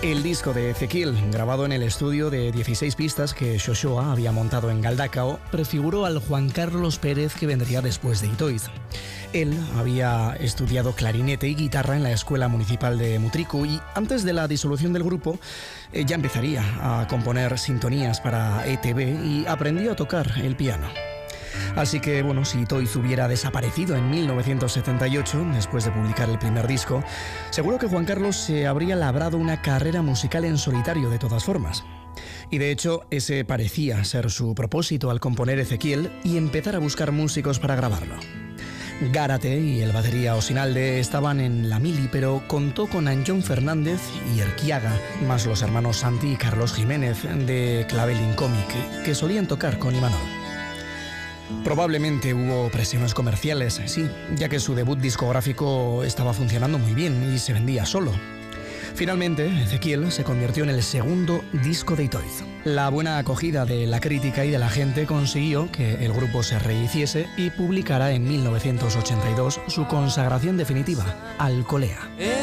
El disco de Ezequiel, grabado en el estudio de 16 pistas que Xoxoa había montado en Galdacao, prefiguró al Juan Carlos Pérez que vendría después de Itoiz. Él había estudiado clarinete y guitarra en la Escuela Municipal de Mutriku y antes de la disolución del grupo ya empezaría a componer sintonías para ETV y aprendió a tocar el piano. Así que, bueno, si Itoiz hubiera desaparecido en 1978, después de publicar el primer disco, seguro que Juan Carlos se habría labrado una carrera musical en solitario de todas formas. Y de hecho, ese parecía ser su propósito al componer Ezequiel y empezar a buscar músicos para grabarlo. Gárate y el batería Osinalde estaban en la mili, pero contó con Anjón Fernández y Erquiaga, más los hermanos Santi y Carlos Jiménez de Clavelin Comic, que solían tocar con Imanol. Probablemente hubo presiones comerciales, sí, ya que su debut discográfico estaba funcionando muy bien y se vendía solo. Finalmente, Ezequiel se convirtió en el segundo disco de Itoiz. La buena acogida de la crítica y de la gente consiguió que el grupo se rehiciese y publicara en 1982 su consagración definitiva, Alcolea.